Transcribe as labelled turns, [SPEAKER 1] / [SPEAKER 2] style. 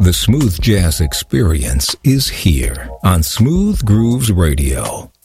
[SPEAKER 1] The Smooth Jazz Experience is here on Smooth Grooves Radio.